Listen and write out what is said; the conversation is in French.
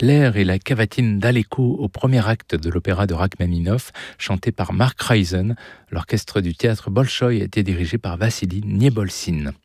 l'air et la cavatine d'Aleko au premier acte de l'opéra de Rachmaninov, chanté par Mark Reisen. L'orchestre du théâtre Bolchoï a été dirigé par Vassili Niebolsyn.